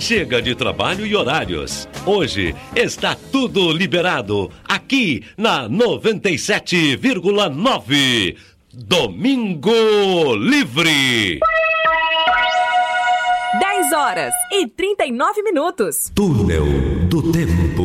Chega de trabalho e horários. Hoje está tudo liberado aqui na 97,9. Domingo Livre. 10 horas e 39 minutos. Túnel do Tempo.